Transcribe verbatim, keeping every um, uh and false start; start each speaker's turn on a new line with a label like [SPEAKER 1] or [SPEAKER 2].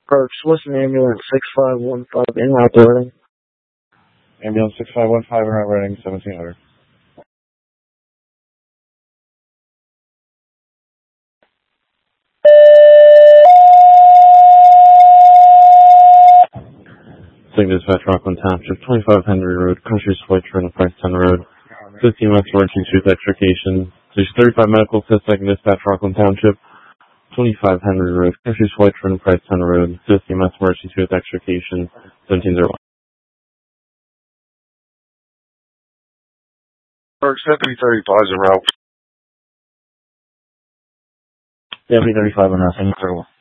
[SPEAKER 1] Approach, listen ambulance six five one five, en route to Reading.
[SPEAKER 2] Ambulance six five one five, en route Reading, seventeen hundred. St. Dispatch, Rockland Township, twenty-five Henry Road, Country Switch, Rental Price ten Road, fifteen West Emergency Truth Extrication. There's thirty-five medical test second dispatch, Rockland Township, twenty-five Henry Road, Country Switch, Rental Price ten Road, fifteen West Emergency Truth Extrication, seventeen oh one.
[SPEAKER 3] Park Deputy thirty-five is en route.
[SPEAKER 2] Deputy thirty-five on us,